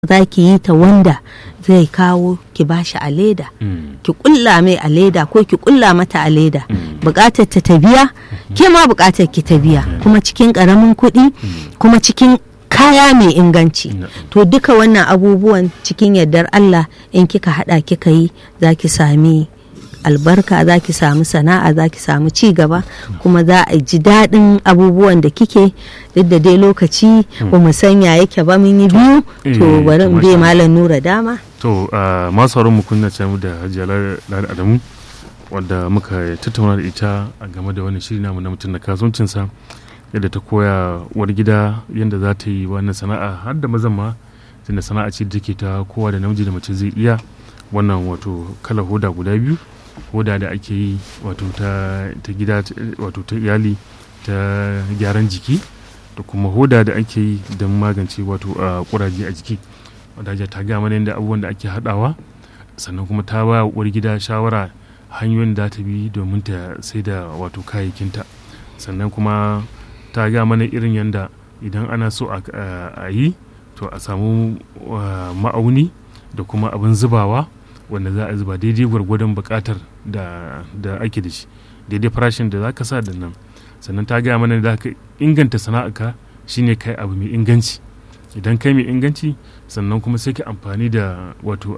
za ki yi ta wanda zai kawo ki bashi a leda ki kulla mai a leda ko ki kulla mata a leda bukatar ta biya ke ma bukatar ki ta biya kuma cikin karamin kuɗi kuma cikin kaya mai inganci to duka wannan abubuwan cikin yardar Allah in kika hada kika yi za ki sami albarka, za ki samu sana'a, za ki samu ci gaba kuma za a ji daɗin abubuwan da kike duk da dai lokaci ba mu sanya yake ba mun yi biyu to bari in bai malam Nura dama to masu sauran mu kunna mu da Hajiya Ladi Adamu wanda muka tattauna da ita a game da wannan shiri namu na mutum da kasuwancin sa yadda ta koya uwar gida yadda za ta yi wannan sana'a har da mazan ma tunda sana'a ce da take ta kowa da namiji da mace zai iya wannan wato kala hoda guda biyu hoda da ake yi wato ta gida wato ta iyali ta gyaran jiki da kuma hoda da ake yi don magance wato kuraje a jiki wadda ta gaya mana yadda abubuwan da ake haɗawa sannan kuma ta ba uwar gida shawara hanyoyin da ta bi domin ta sai da wato kayayyakinta sannan kuma ta gaya mana irin yadda idan ana so a yi to a samu ma'auni da kuma abin zubawa wanda za a zuba daidai gwargwadon bukatar da ake da shi daidai farashin da za ka sa da nan sannan ta gaya mana da ka inganta sana'arka shine kai abu mai inganci idan kai mai inganci sannan kuma sai ka amfani da wato